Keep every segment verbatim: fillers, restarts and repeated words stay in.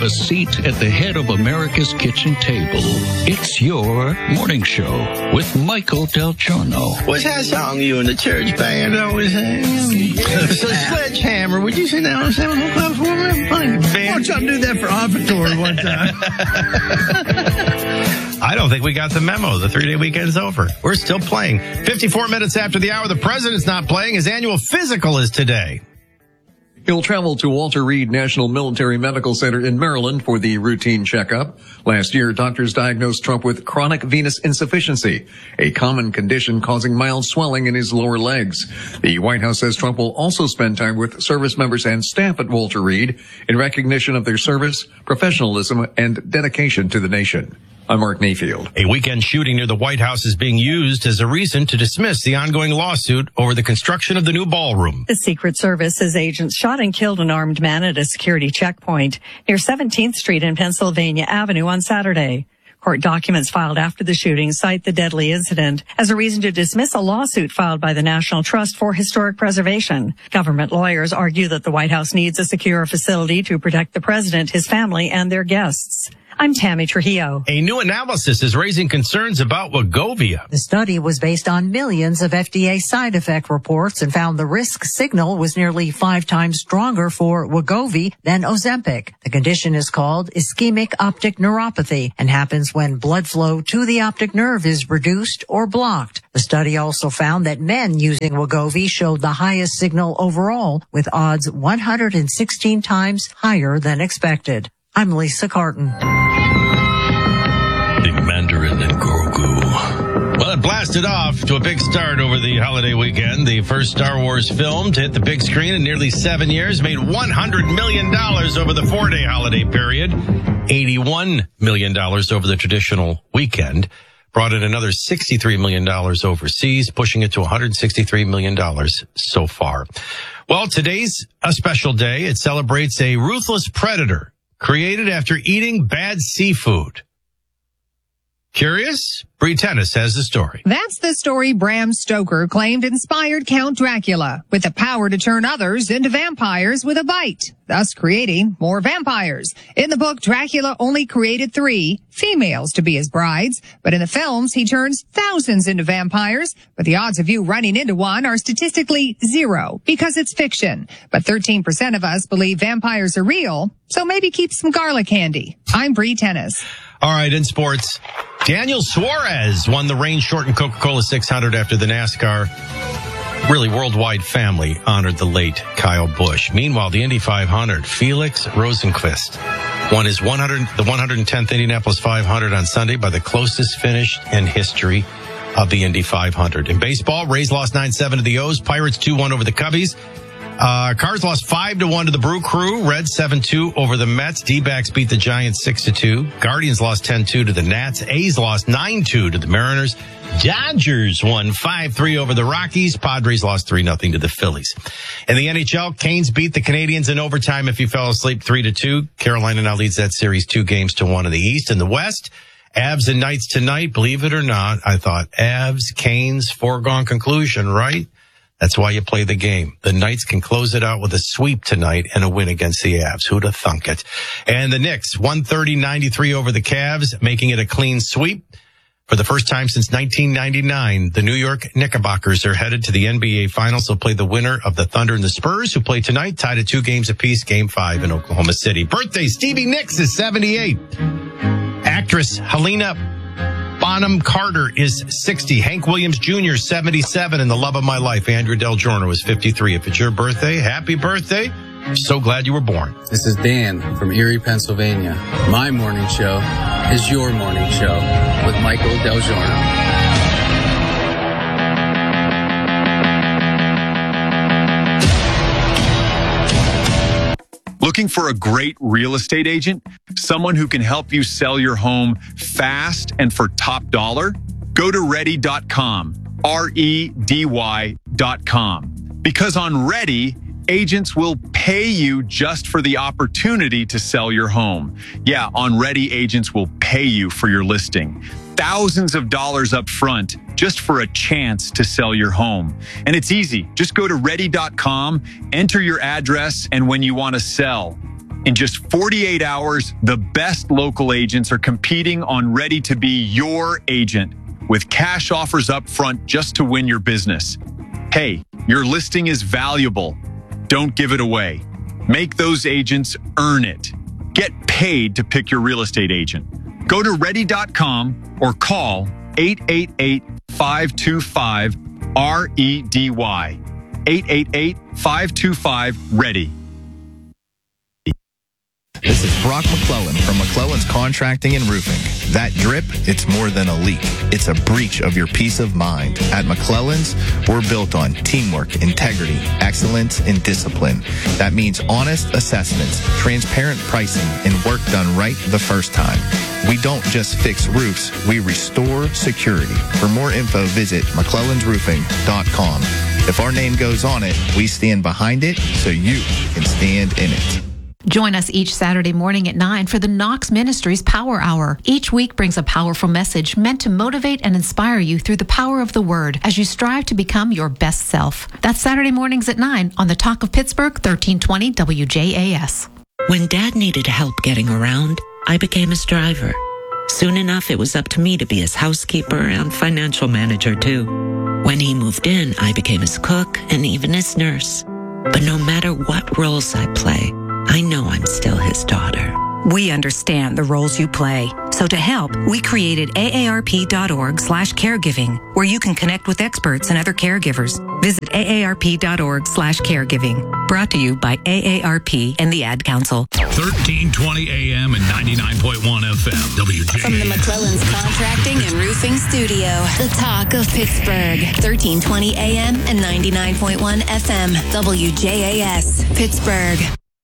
a seat at the head of America's kitchen table. It's your morning show with Michael Del Giorno. What's that song you and the church band always have? So Sledgehammer. Would you sing that on Seven O'Clock for me? Why don't y'all do that for offertory one time? I don't think we got the memo. The three-day weekend's over. We're still playing. fifty-four minutes after the hour, the president's not playing. His annual physical is today. He'll travel to Walter Reed National Military Medical Center in Maryland for the routine checkup. Last year, doctors diagnosed Trump with chronic venous insufficiency, a common condition causing mild swelling in his lower legs. The White House says Trump will also spend time with service members and staff at Walter Reed in recognition of their service, professionalism, and dedication to the nation. I'm Mark Mayfield. A weekend shooting near the White House is being used as a reason to dismiss the ongoing lawsuit over the construction of the new ballroom. The Secret Service says agents shot and killed an armed man at a security checkpoint near seventeenth Street and Pennsylvania Avenue on Saturday. Court documents filed after the shooting cite the deadly incident as a reason to dismiss a lawsuit filed by the National Trust for Historic Preservation. Government lawyers argue that the White House needs a secure facility to protect the president, his family, and their guests. I'm Tammy Trujillo. A new analysis is raising concerns about Wegovy. The study was based on millions of F D A side effect reports and found the risk signal was nearly five times stronger for Wegovy than Ozempic. The condition is called ischemic optic neuropathy and happens when blood flow to the optic nerve is reduced or blocked. The study also found that men using Wegovy showed the highest signal overall, with odds one hundred sixteen times higher than expected. I'm Lisa Carton. The Mandarin and Grogu. Well, it blasted off to a big start over the holiday weekend. The first Star Wars film to hit the big screen in nearly seven years made one hundred million dollars over the four-day holiday period, eighty-one million dollars over the traditional weekend. Brought in another sixty-three million dollars overseas, pushing it to one hundred sixty-three million dollars so far. Well, today's a special day. It celebrates a ruthless predator created after eating bad seafood. Curious? Bree Tennis has the story. That's the story Bram Stoker claimed inspired Count Dracula, with the power to turn others into vampires with a bite, thus creating more vampires. In the book, Dracula only created three females to be his brides, but in the films, he turns thousands into vampires, but the odds of you running into one are statistically zero, because it's fiction. But thirteen percent of us believe vampires are real, so maybe keep some garlic handy. I'm Bree Tennis. All right, in sports, Daniel Suarez won the Rain Shortened Coca-Cola six hundred after the NASCAR, really worldwide family, honored the late Kyle Busch. Meanwhile, the Indy five hundred, Felix Rosenqvist won his one hundred, the one hundred tenth Indianapolis five hundred on Sunday by the closest finish in history of the Indy five hundred. In baseball, Rays lost nine seven to the O's, Pirates two one over the Cubbies. Uh, Cards lost five to one to the Brew Crew. Reds seven two over the Mets. D-backs beat the Giants six to two. Guardians lost ten two to the Nats. A's lost nine two to the Mariners. Dodgers won five three over the Rockies. Padres lost three nothing to the Phillies. In the N H L, Canes beat the Canadians in overtime if you fell asleep three to two. Carolina now leads that series two games to one in the East. In the West, Avs and Knights tonight. Believe it or not, I thought Avs, Canes, foregone conclusion, right? That's why you play the game. The Knights can close it out with a sweep tonight and a win against the Avs. Who'd have thunk it? And the Knicks, one thirty ninety-three over the Cavs, making it a clean sweep. For the first time since nineteen ninety-nine, the New York Knickerbockers are headed to the N B A Finals. They'll play the winner of the Thunder and the Spurs, who play tonight, tied at two games apiece, game five in Oklahoma City. Birthday, Stevie Nicks is seventy-eight. Actress Helena Bonham Carter is sixty. Hank Williams Junior, seventy-seven. And the love of my life, Andrew Del Giorno, is fifty-three. If it's your birthday, happy birthday. I'm so glad you were born. This is Dan from Erie, Pennsylvania. My morning show is your morning show with Michael Del Giorno. Looking for a great real estate agent? Someone who can help you sell your home fast and for top dollar? Go to ready dot com, R E D Y dot com. Because on Ready, agents will pay you just for the opportunity to sell your home. Yeah, on Ready, agents will pay you for your listing. Thousands of dollars up front just for a chance to sell your home. And it's easy. Just go to ready dot com, enter your address, and when you want to sell, In just forty-eight hours, the best local agents are competing on Ready to be your agent with cash offers up front just to win your business. Hey, your listing is valuable. Don't give it away. Make those agents earn it. Get paid to pick your real estate agent. Go to ready dot com or call eight eight eight, five two five, R E D Y. eight eight eight, five two five, READY. This is Brock McClellan from McClellan's Contracting and Roofing. That drip, it's more than a leak. It's a breach of your peace of mind. At McClellan's, we're built on teamwork, integrity, excellence, and discipline. That means honest assessments, transparent pricing, and work done right the first time. We don't just fix roofs, we restore security. For more info, visit McClellans Roofing dot com. If our name goes on it, we stand behind it so you can stand in it. Join us each Saturday morning at nine for the Knox Ministries Power Hour. Each week brings a powerful message meant to motivate and inspire you through the power of the Word as you strive to become your best self. That's Saturday mornings at nine on the Talk of Pittsburgh, thirteen twenty W J A S. When Dad needed help getting around, I became his driver. Soon enough, it was up to me to be his housekeeper and financial manager, too. When he moved in, I became his cook and even his nurse. But no matter what roles I play, I know I'm still his daughter. We understand the roles you play. So to help, we created A A R P dot org slash caregiving, where you can connect with experts and other caregivers. Visit A A R P dot org slash caregiving. Brought to you by A A R P and the Ad Council. thirteen twenty A M and ninety-nine point one F M. W J A S. From the McClellan's Contracting and Roofing Studio, the Talk of Pittsburgh. thirteen twenty A M and ninety-nine point one F M. W J A S. Pittsburgh.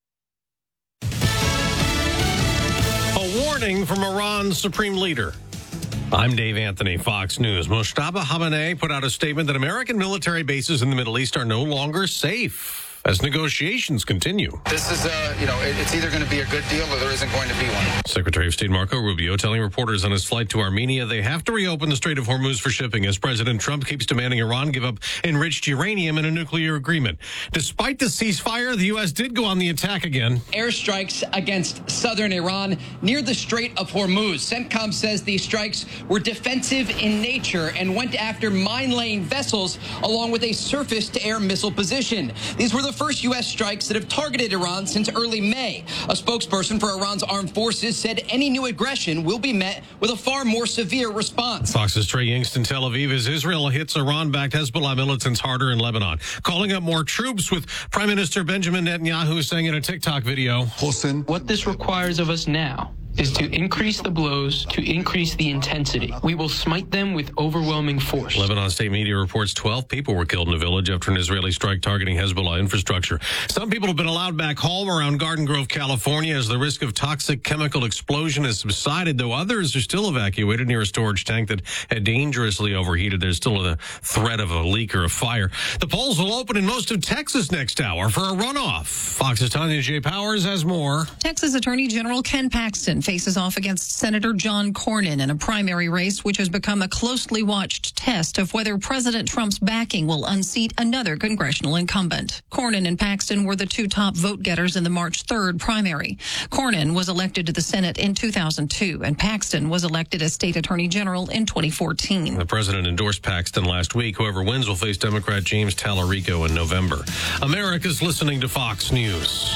From Iran's supreme leader. I'm Dave Anthony, Fox News. Mojtaba Khamenei put out a statement that American military bases in the Middle East are no longer safe as negotiations continue. This is, uh, you know, it's either going to be a good deal or there isn't going to be one. Secretary of State Marco Rubio telling reporters on his flight to Armenia they have to reopen the Strait of Hormuz for shipping as President Trump keeps demanding Iran give up enriched uranium in a nuclear agreement. Despite the ceasefire, the U S did go on the attack again. Airstrikes against southern Iran near the Strait of Hormuz. CENTCOM says these strikes were defensive in nature and went after mine-laying vessels along with a surface-to-air missile position. These were the first U S strikes that have targeted Iran since early May. A spokesperson for Iran's armed forces said any new aggression will be met with a far more severe response. Fox's Trey Yingst in Tel Aviv as Israel hits Iran-backed Hezbollah militants harder in Lebanon, calling up more troops, with Prime Minister Benjamin Netanyahu saying in a TikTok video, "What this requires of us now is to increase the blows, to increase the intensity. We will smite them with overwhelming force." Lebanon state media reports twelve people were killed in a village after an Israeli strike targeting Hezbollah infrastructure. Some people have been allowed back home around Garden Grove, California, as the risk of toxic chemical explosion has subsided, though others are still evacuated near a storage tank that had dangerously overheated. There's still a threat of a leak or a fire. The polls will open in most of Texas next hour for a runoff. Fox's Tanya J. Powers has more. Texas Attorney General Ken Paxton faces off against Senator John Cornyn in a primary race which has become a closely watched test of whether President Trump's backing will unseat another congressional incumbent. Cornyn and Paxton were the two top vote getters in the March third primary. Cornyn was elected to the Senate in two thousand two, and Paxton was elected as state attorney general in twenty fourteen. The president endorsed Paxton last week. Whoever wins will face Democrat James Tallarico in November. America's listening to Fox News.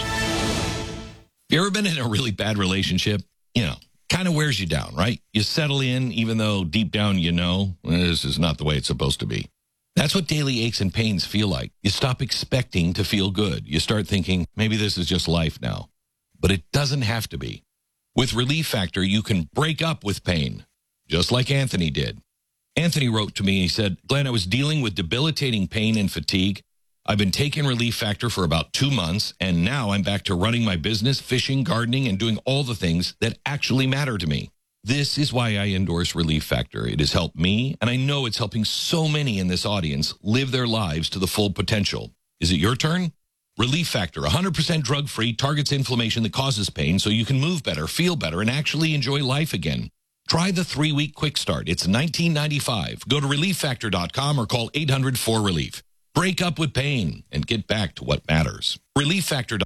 You ever been in a really bad relationship? You know, kind of wears you down, right? You settle in, even though deep down you know this is not the way it's supposed to be. That's what daily aches and pains feel like. You stop expecting to feel good. You start thinking, maybe this is just life now. But it doesn't have to be. With Relief Factor, you can break up with pain, just like Anthony did. Anthony wrote to me, he said, "Glenn, I was dealing with debilitating pain and fatigue. I've been taking Relief Factor for about two months, and now I'm back to running my business, fishing, gardening, and doing all the things that actually matter to me. This is why I endorse Relief Factor. It has helped me, and I know it's helping so many in this audience live their lives to the full potential. Is it your turn? Relief Factor, one hundred percent drug-free, targets inflammation that causes pain so you can move better, feel better, and actually enjoy life again. Try the three-week quick start. It's nineteen ninety-five. Go to relief factor dot com or call eight hundred four relief. Break up with pain and get back to what matters. Relief Factor.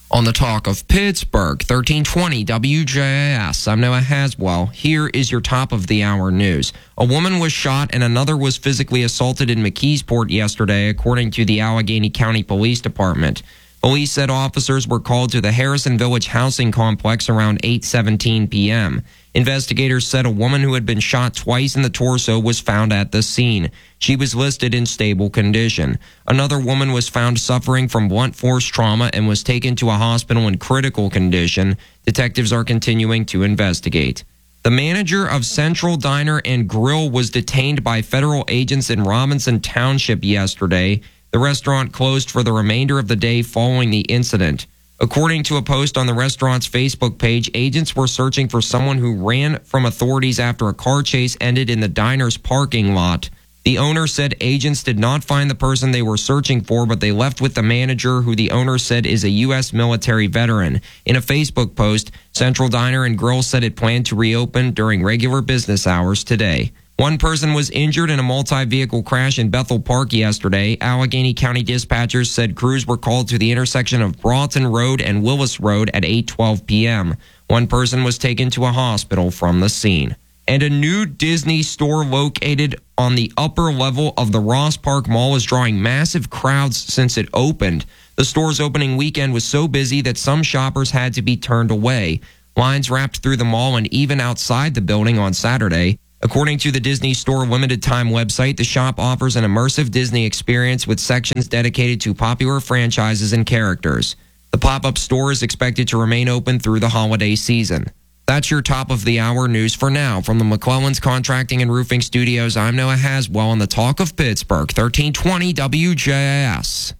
On the Talk of Pittsburgh, thirteen twenty W J A S. I'm Noah Haswell. Here is your top of the hour news. A woman was shot and another was physically assaulted in McKeesport yesterday, according to the Allegheny County Police Department. Police said officers were called to the Harrison Village housing complex around eight seventeen p.m. Investigators said a woman who had been shot twice in the torso was found at the scene. She was listed in stable condition. Another woman was found suffering from blunt force trauma and was taken to a hospital in critical condition. Detectives are continuing to investigate. The manager of Central Diner and Grill was detained by federal agents in Robinson Township yesterday. The restaurant closed for the remainder of the day following the incident. According to a post on the restaurant's Facebook page, agents were searching for someone who ran from authorities after a car chase ended in the diner's parking lot. The owner said agents did not find the person they were searching for, but they left with the manager, who the owner said is a U S military veteran. In a Facebook post, Central Diner and Grill said it planned to reopen during regular business hours today. One person was injured in a multi-vehicle crash in Bethel Park yesterday. Allegheny County dispatchers said crews were called to the intersection of Broughton Road and Willis Road at eight twelve p.m. One person was taken to a hospital from the scene. And a new Disney store located on the upper level of the Ross Park Mall is drawing massive crowds since it opened. The store's opening weekend was so busy that some shoppers had to be turned away. Lines wrapped through the mall and even outside the building on Saturday. According to the Disney Store limited time website, the shop offers an immersive Disney experience with sections dedicated to popular franchises and characters. The pop-up store is expected to remain open through the holiday season. That's your top of the hour news for now. From the McClellan's Contracting and Roofing Studios, I'm Noah Haswell on the Talk of Pittsburgh, thirteen twenty W J A S.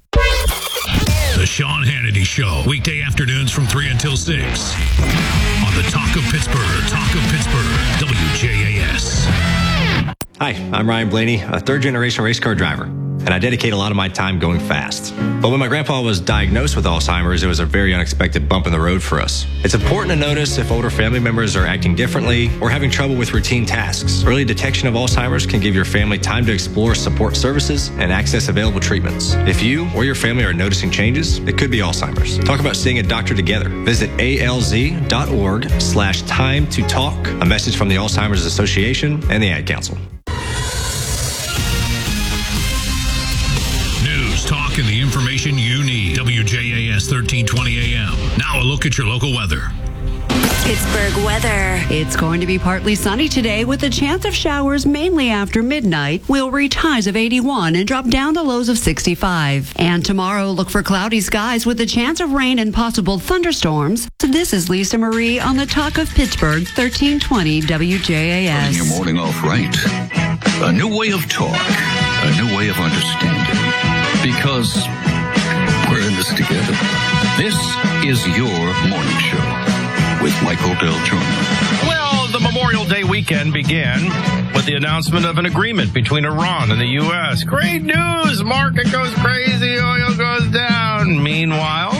The Sean Hannity Show, weekday afternoons from three until six. On the Talk of Pittsburgh, Talk of Pittsburgh, W J A S. Hi, I'm Ryan Blaney, a third-generation race car driver, and I dedicate a lot of my time going fast. But when my grandpa was diagnosed with Alzheimer's, it was a very unexpected bump in the road for us. It's important to notice if older family members are acting differently or having trouble with routine tasks. Early detection of Alzheimer's can give your family time to explore support services and access available treatments. If you or your family are noticing changes, it could be Alzheimer's. Talk about seeing a doctor together. Visit alz.org slash time to talk. A message from the Alzheimer's Association and the Ad Council. Talk and the information you need. W J A S thirteen twenty A M. Now a look at your local weather. Pittsburgh weather. It's going to be partly sunny today with a chance of showers mainly after midnight. We'll reach highs of eighty-one and drop down to lows of sixty-five. And tomorrow, look for cloudy skies with a chance of rain and possible thunderstorms. So this is Lisa Marie on the Talk of Pittsburgh, thirteen twenty W J A S. Starting your morning off right. A new way of talk. A new way of understanding. Because we're in this together. This is your morning show with Michael Del Giorno. Well, the Memorial Day weekend began with the announcement of an agreement between Iran and the U S. Great news! Market goes crazy, oil goes down. Meanwhile,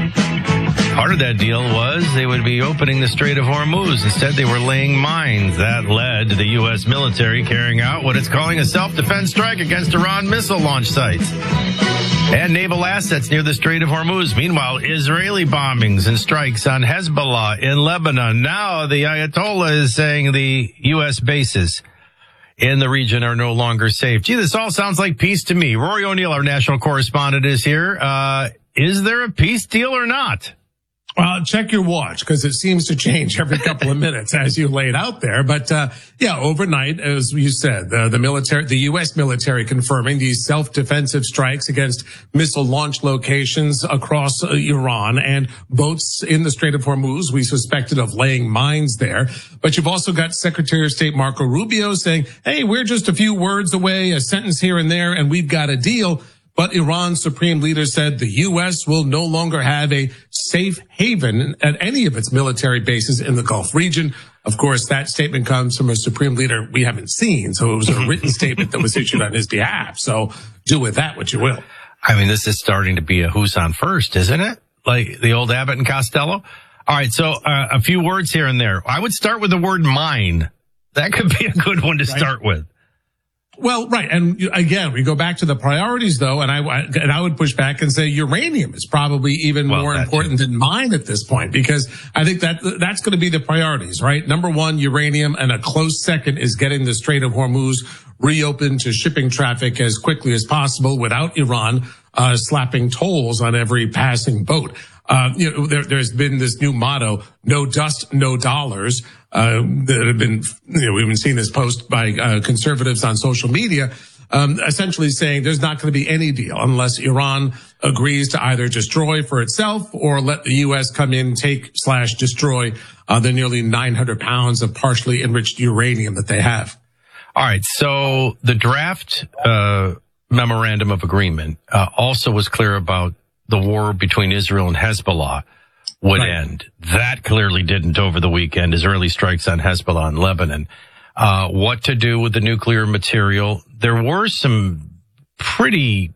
part of that deal was they would be opening the Strait of Hormuz. Instead, they were laying mines. That led to the U S military carrying out what it's calling a self-defense strike against Iran missile launch sites and naval assets near the Strait of Hormuz. Meanwhile, Israeli bombings and strikes on Hezbollah in Lebanon. Now the Ayatollah is saying the U S bases in the region are no longer safe. Gee, this all sounds like peace to me. Rory O'Neill, our national correspondent, is here. Uh, is there a peace deal or not? Uh, check your watch, because it seems to change every couple of minutes as you laid out there. But, uh, yeah, overnight, as you said, uh, the military, the U S military confirming these self-defensive strikes against missile launch locations across uh, Iran and boats in the Strait of Hormuz, we suspected of laying mines there. But you've also got Secretary of State Marco Rubio saying, hey, we're just a few words away, a sentence here and there, and we've got a deal. But Iran's supreme leader said the U S will no longer have a safe haven at any of its military bases in the Gulf region. Of course, that statement comes from a supreme leader we haven't seen. So it was a written statement that was issued on his behalf. So do with that what you will. I mean, this is starting to be a who's on first, isn't it? Like the old Abbott and Costello. All right. So uh, a few words here and there. I would start with the word mine. That could be a good one to right. start with. Well, right. And again, we go back to the priorities, though, and I and I would push back and say uranium is probably even well, more important too. than mine at this point, because I think that that's going to be the priorities, right? Number one, uranium, and a close second is getting the Strait of Hormuz reopened to shipping traffic as quickly as possible without Iran uh, slapping tolls on every passing boat. Uh, you know, there, there's been this new motto, no dust, no dollars, uh, that have been, you know, we've been seeing this post by, uh, conservatives on social media, um, essentially saying there's not going to be any deal unless Iran agrees to either destroy for itself or let the U S come in, take slash destroy, uh, the nearly nine hundred pounds of partially enriched uranium that they have. All right. So the draft, uh, memorandum of agreement, uh, also was clear about the war between Israel and Hezbollah would right. end. That clearly didn't over the weekend. Israeli strikes on Hezbollah in Lebanon. Uh, what to do with the nuclear material? There were some pretty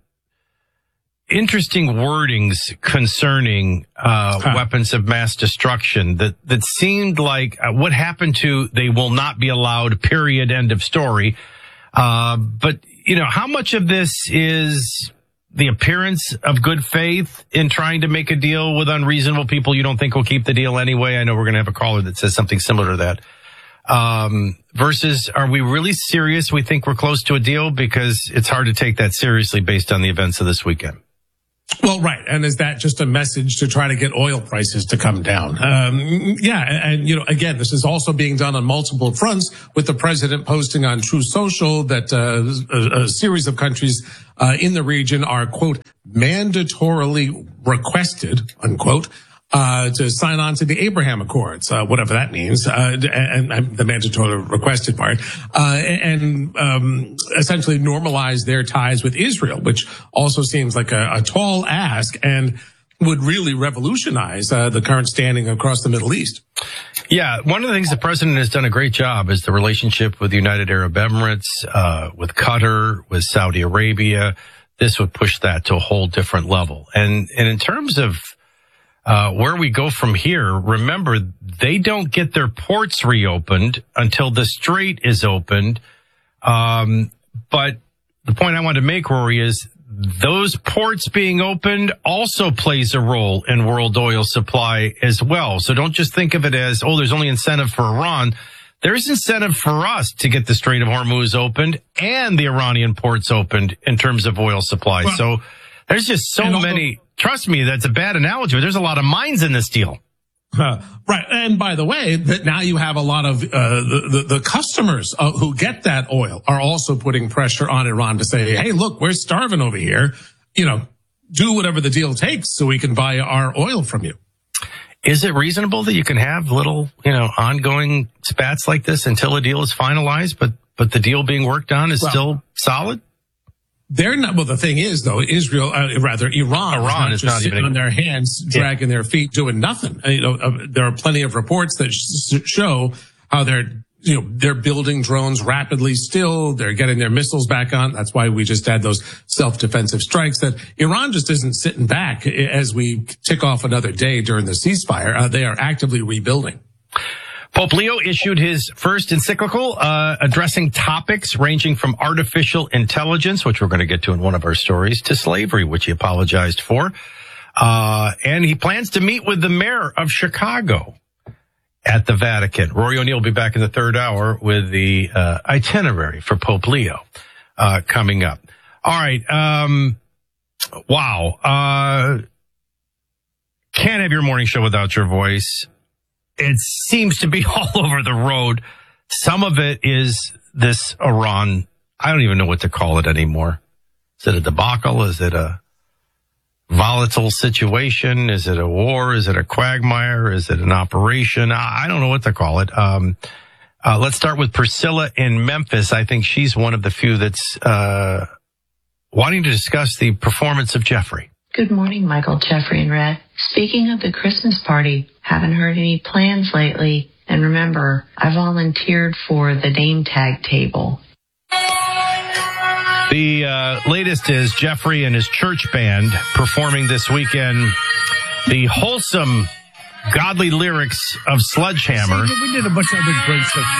interesting wordings concerning uh huh. weapons of mass destruction that, that seemed like uh, what happened to they will not be allowed, period, end of story. Uh, but, you know, how much of this is the appearance of good faith in trying to make a deal with unreasonable people you don't think will keep the deal anyway? I know we're going to have a caller that says something similar to that. Um, versus, are we really serious? We think we're close to a deal, because it's hard to take that seriously based on the events of this weekend. Well, right. And is that just a message to try to get oil prices to come down? Um, yeah. And, and, you know, again, this is also being done on multiple fronts, with the president posting on True Social that uh, a, a series of countries uh, in the region are, quote, mandatorily requested, unquote, uh, to sign on to the Abraham Accords, uh, whatever that means, uh, and, and the mandatory requested part, uh, and, um, essentially normalize their ties with Israel, which also seems like a, a tall ask and would really revolutionize, uh, the current standing across the Middle East. Yeah. One of the things the president has done a great job is the relationship with the United Arab Emirates, uh, with Qatar, with Saudi Arabia. This would push that to a whole different level. And, and in terms of, Uh, where we go from here, remember, they don't get their ports reopened until the strait is opened. Um, but the point I want to make, Rory, is those ports being opened also plays a role in world oil supply as well. So don't just think of it as, oh, there's only incentive for Iran. There's incentive for us to get the Strait of Hormuz opened and the Iranian ports opened in terms of oil supply. Well, so there's just so many... Trust me, that's a bad analogy, but there's a lot of mines in this deal. Uh, right. And by the way, that now you have a lot of uh, the, the, the customers uh, who get that oil are also putting pressure on Iran to say, hey, look, we're starving over here. You know, do whatever the deal takes so we can buy our oil from you. Is it reasonable that you can have little, you know, ongoing spats like this until a deal is finalized, but, but the deal being worked on is well, still solid? They're not, well, the thing is, though, Israel, uh, rather, Iran, Iran is not just not sitting even on their hands, dragging yeah. their feet, doing nothing. Uh, you know, uh, there are plenty of reports that sh- show how they're, you know, they're building drones rapidly still. They're getting their missiles back on. That's why we just had those self-defensive strikes. That Iran just isn't sitting back as we tick off another day during the ceasefire. Uh, they are actively rebuilding. Pope Leo issued his first encyclical uh, addressing topics ranging from artificial intelligence, which we're going to get to in one of our stories, to slavery, which he apologized for. Uh, and he plans to meet with the mayor of Chicago at the Vatican. Rory O'Neill will be back in the third hour with the uh, itinerary for Pope Leo uh, coming up. All right. Um, wow. Uh, can't have your morning show without your voice. It seems to be all over the road. Some of it is this Iran. I don't even know what to call it anymore. Is it a debacle? Is it a volatile situation? Is it a war? Is it a quagmire? Is it an operation? I don't know what to call it. Um, uh, let's start with Priscilla in Memphis. I think she's one of the few that's uh, wanting to discuss the performance of Jeffrey. Good morning, Michael, Jeffrey, and Red. Speaking of the Christmas party, haven't heard any plans lately. And remember, I volunteered for the name tag table. The uh, latest is Jeffrey and his church band performing this weekend the wholesome, godly lyrics of Sledgehammer. We did a bunch of other great stuff.